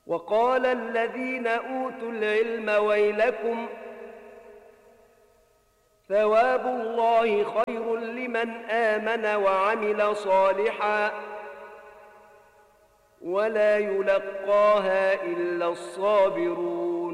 وقال الذين أوتوا العلم ويلكم ثواب الله خير لمن آمن وعمل صالحا ولا يلقاها إلا الصابرون